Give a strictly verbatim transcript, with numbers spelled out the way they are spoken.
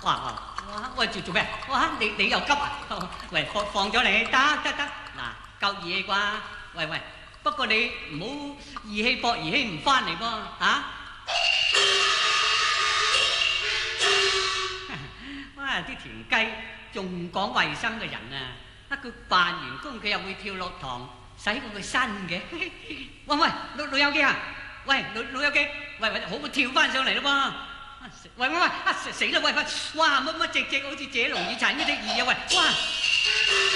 哇哇！喂，做做咩？哇！你你又急啊？喂，放放咗你，得得得，嗱，夠義氣啩？喂喂，不過你唔好義氣搏義氣唔翻嚟噃，嚇！哇！啲田雞仲講衞生嘅人啊，啊佢扮完工佢又會跳落塘洗過個身嘅。喂喂，老老友記啊！喂，老老友記，喂喂，好跳翻上嚟咯噃！喂喂喂，啊死啦！喂喂，哇乜乜隻隻好似謝龍耳殘嗰隻耳啊！喂，哇！